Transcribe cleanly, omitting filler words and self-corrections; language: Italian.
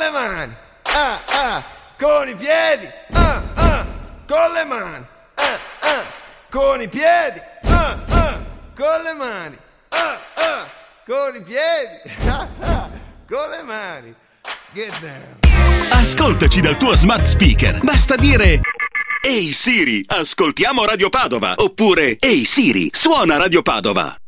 le mani, con i piedi, con le mani, con i piedi, con le mani, con i piedi, con le mani. Get down. Ascoltaci dal tuo smart speaker. Basta dire: Ehi Siri, ascoltiamo Radio Padova. Oppure: Ehi Siri, suona Radio Padova.